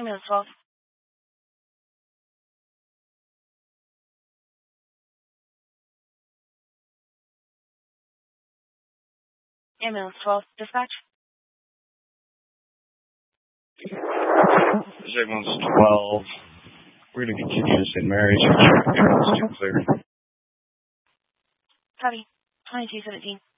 Ambulance 12. Ambulance 12. Dispatch. Ambulance 12. We're going to continue to St. Mary's. Ambulance 2 clear. Copy. 2217.